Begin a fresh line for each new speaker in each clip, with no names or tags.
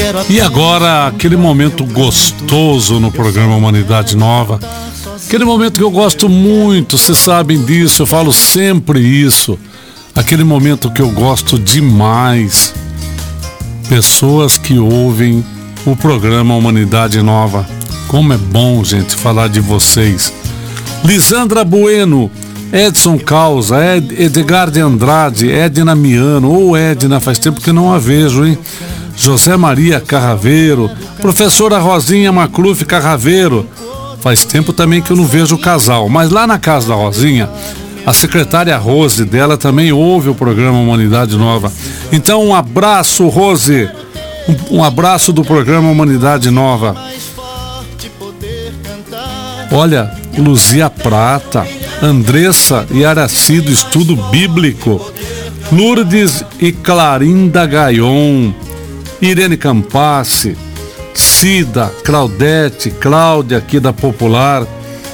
E agora, aquele momento gostoso no programa Humanidade Nova, aquele momento que eu gosto muito, vocês sabem disso, eu falo sempre isso, aquele momento que eu gosto demais. Pessoas que ouvem o programa Humanidade Nova. Como é bom, gente, falar de vocês. Lisandra Bueno, Edson Causa, Edgar de Andrade, Edna Miano, Edna, faz tempo que não a vejo, hein? José Maria Carraveiro, professora Rosinha Macluf Carraveiro, faz tempo também que eu não vejo o casal, mas lá na casa da Rosinha, a secretária Rose dela também ouve o programa Humanidade Nova. Então um abraço, Rose, um abraço do programa Humanidade Nova. Olha, Luzia Prata, Andressa e Araci do Estudo Bíblico, Lourdes e Clarinda Gaion, Irene Campassi, Cida, Claudete, Cláudia aqui da Popular,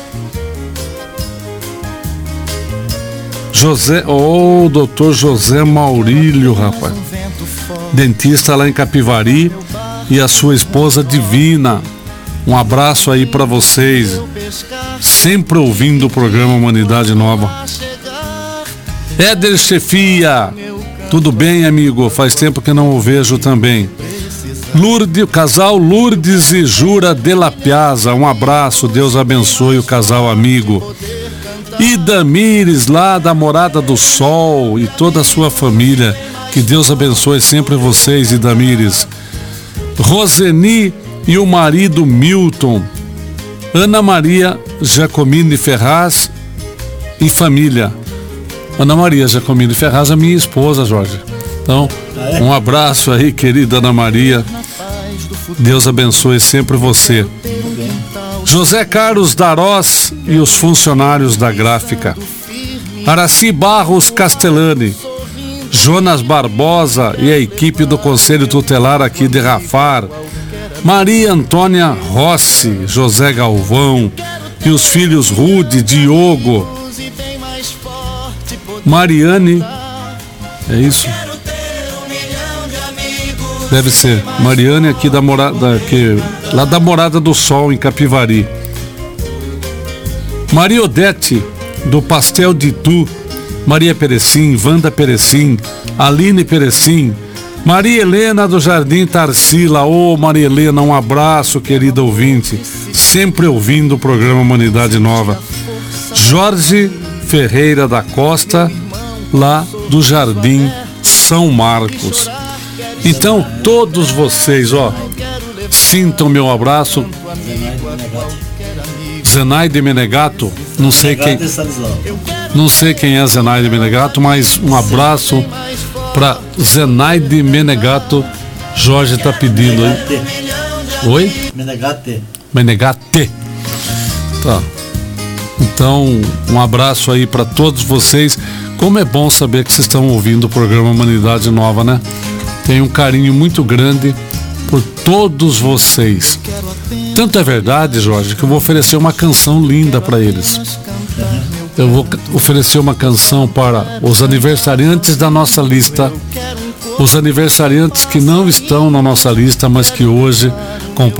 José, doutor José Maurílio, rapaz, dentista lá em Capivari, e a sua esposa Divina. Um abraço aí pra vocês, sempre ouvindo o programa Humanidade Nova. Éder Chefia, tudo bem, amigo? Faz tempo que não o vejo também. Lourdes, o casal Lourdes e Jura de la Piazza, um abraço, Deus abençoe o casal amigo. E Damires, lá da Morada do Sol, e toda a sua família, que Deus abençoe sempre vocês, Idamires. Roseni e o marido Milton, Ana Maria Giacomini Ferraz e família. Ana Maria Giacomini Ferraz, a minha esposa, Jorge. Então, um abraço aí, querida Ana Maria. Deus abençoe sempre você. José Carlos Darós e os funcionários da gráfica. Araci Barros Castellani, Jonas Barbosa e a equipe do Conselho Tutelar aqui de Rafar. Maria Antônia Rossi, José Galvão e os filhos Rude, Diogo, Mariane, é isso? Deve ser, Mariane aqui da Morada, lá da Morada do Sol em Capivari. Maria Odete, do Pastel de Itu, Maria Perecim, Wanda Perecim, Aline Perecim, Maria Helena do Jardim Tarsila. Maria Helena, um abraço, querida ouvinte, sempre ouvindo o programa Humanidade Nova. Jorge Ferreira da Costa, lá do Jardim São Marcos. Então, todos vocês, sintam meu abraço. Zenaide Menegato, não sei quem é Zenaide Menegato, mas um abraço para Zenaide Menegato. Jorge tá pedindo aí. Oi? Menegate. Tá. Então, um abraço aí para todos vocês. Como é bom saber que vocês estão ouvindo o programa Humanidade Nova, né? Tenho um carinho muito grande por todos vocês. Tanto é verdade, Jorge, que eu vou oferecer uma canção linda para eles. Eu vou oferecer uma canção para os aniversariantes da nossa lista, os aniversariantes que não estão na nossa lista, mas que hoje